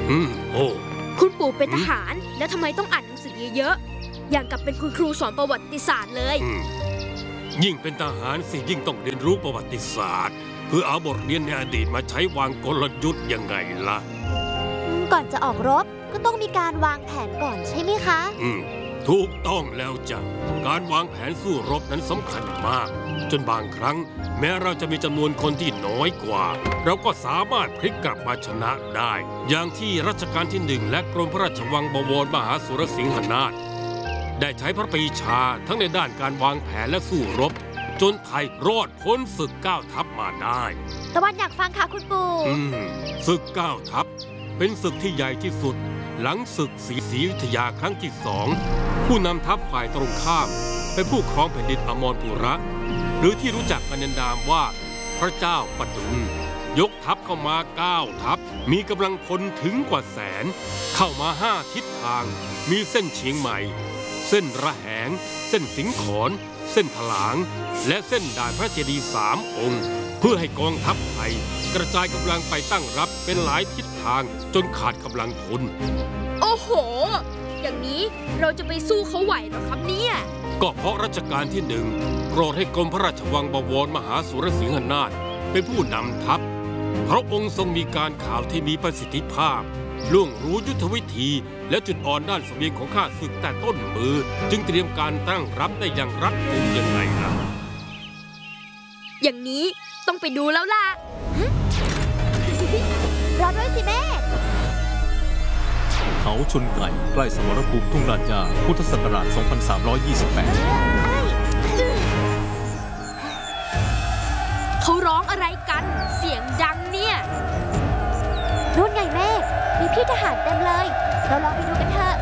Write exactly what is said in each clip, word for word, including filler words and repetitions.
อืมโอ้คุณปู่เป็นทหารแล้วทำไมต้องอ่านหนังสือเยอะๆอย่างกับเป็นคุณครูสอนประวัติศาสตร์เลยยิ่งเป็นทหารสิยิ่งต้องเรียนรู้ประวัติศาสตร์เพื่อเอาบทเรียนในอดีตมาใช้วางกลยุทธ์ยังไงล่ะก่อนจะออกรบก็ต้องมีการวางแผนก่อนใช่ไหมคะอืมถูกต้องแล้วจ้ะการวางแผนสู้รบนั้นสำคัญมากจนบางครั้งแม้เราจะมีจำนวนคนที่น้อยกว่าเราก็สามารถพลิกกลับมาชนะได้อย่างที่รัชกาลที่หนึ่งและกรมพระราชวังบวรมหาสุรสิงหนาถได้ใช้พระปรีชาทั้งในด้านการวางแผนและสู้รบจนไทยรอดพ้นศึกเก้าทัพมาได้ตะวันอยากฟังค่ะคุณปู่อืมศึกเก้าทัพเป็นศึกที่ใหญ่ที่สุดหลังศึกศรีศรีอยุธยาครั้งที่สองผู้นำทัพฝ่ายตรงข้ามเป็นผู้ครองแผ่นดินอมรปุระหรือที่รู้จักกันในนามว่าพระเจ้าปดุลยกทัพเข้ามาเก้าทัพมีกำลังพลถึงกว่าแสนเข้ามาห้าทิศทางมีเส้นเชียงใหม่เส้นระแหงเส้นสิงขรเส้นถลางและเส้นด่านพระเจดีย์สามองค์เพื่อให้กองทัพไทยกระจายกำลังไปตั้งรับเป็นหลายทิศทางจนขาดกำลังพลโอ้โหอย่างนี้เราจะไปสู้เขาไหวหรอครับเนี่ยก็เพราะรัชกาลที่หนึ่งโปรดให้กรมพระราชวังบวรมหาสุรสิงหนาถเป็นผู้นำทัพพระองค์ทรงมีการข่าวที่มีประสิทธิภาพล่วงรู้ยุทธวิธีและจุดอ่อนด้านเสบียงของข้าศึกแต่ต้นมือจึงเตรียมการตั้งรับได้อย่างรัดกุมยังไงล่ะอย่างนี้ต้องไปดูแล้วล่ะรอด้วยสิแม่เขาชนไก่ใกล้สมรภูมิทุ่งราชาพุทธศักราช สองพันสามร้อยยี่สิบแปดเขาร้องอะไรกันเสียงดังเนี่ยนู่นไงแม่มีพี่ทหารเต็มเลยเราลองไปดูกันเถอะ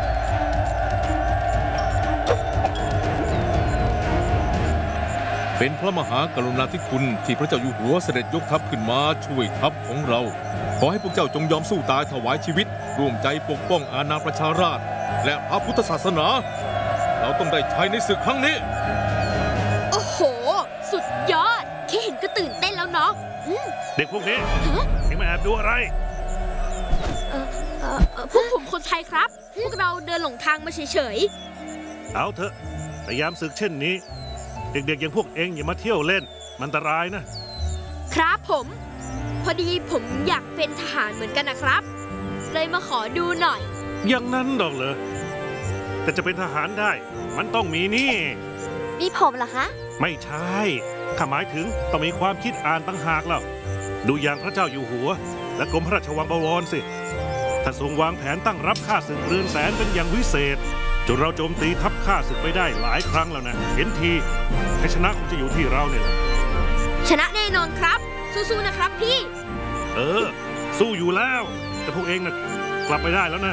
เป็นพระมหากรุณาธิคุณที่พระเจ้าอยู่หัวเสด็จยกทัพขึ้นมาช่วยทัพของเราขอให้พวกเจ้าจงยอมสู้ตายถวายชีวิตร่วมใจปกป้องอาณาประชาราษฎร์และพระพุทธศาสนาเราต้องได้ชัยในศึกครั้งนี้โอ้โหสุดยอดแค่เห็นก็ตื่นเต้นแล้วเนาะเด็กพวกนี้ยังมาแอบดูอะไรเออเออพวกผมคนไทยครับพวกเราเดินหลงทางมาเฉยๆเอาเถอะแต่ยามศึกเช่นนี้เด็กๆอย่างพวกเองอย่ามาเที่ยวเล่นมันอันตรายนะครับผมพอดีผมอยากเป็นทหารเหมือนกันนะครับเลยมาขอดูหน่อยอย่างนั้นดอกเหรอแต่จะเป็นทหารได้มันต้องมีนี่มีผมเหรอคะไม่ใช่ข้าหมายถึงต้องมีความคิดอ่านต่างหากแล้วดูอย่างพระเจ้าอยู่หัวและกรมพระราชวังบวรสิท่านทรงวางแผนตั้งรับข้าศึกเรือนแสนเป็นอย่างวิเศษจนเราโจมตีทัพข้าศึกไปได้หลายครั้งแล้วนะเห็นทีให้ชนะคงจะอยู่ที่เราเนี่ยชนะแน่นอนครับสู้ๆนะครับพี่เออสู้อยู่แล้วแต่พวกเองน่ะกลับไปได้แล้วนะ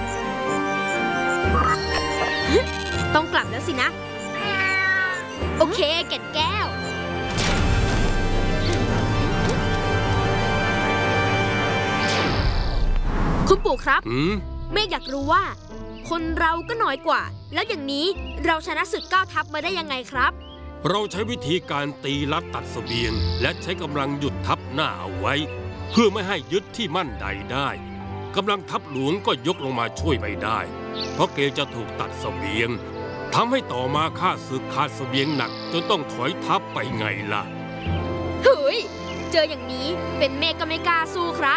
ต้องกลับแล้วสินะโอเคแก่นแก้วคุณปู่ครับแม่อยากรู้ว่าคนเราก็น้อยกว่าแล้วอย่างนี้เราชนะศึกเก้าทัพมาได้ยังไงครับเราใช้วิธีการตีลัดตัดเสบียงและใช้กำลังหยุดทัพหน้าเอาไว้เพื่อไม่ให้ยึดที่มั่นใดได้กำลังทัพหลวงก็ยกลงมาช่วยไม่ได้เพราะเกรงจะถูกตัดเสบียงทำให้ต่อมาข้าศึกขาดเสบียงหนักจนต้องถอยทัพไปไงล่ะเฮ้ยเจออย่างนี้เป็นเมฆก็ไม่กล้าสู้ครับ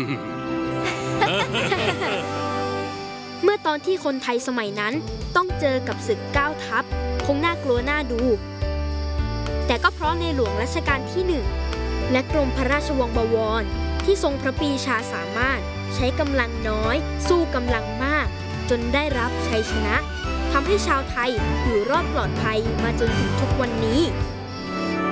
เมื่อตอนที่คนไทยสมัยนั้นต้องเจอกับศึกเก้าทัพคงน่ากลัวน่าดูแต่ก็เพราะในหลวงรัชกาลที่หนึ่งและกรมพระราชวังบวรที่ทรงพระปรีชาสามารถใช้กำลังน้อยสู้กำลังมากจนได้รับชัยชนะทำให้ชาวไทยอยู่รอดปลอดภัยมาจนถึงทุกวันนี้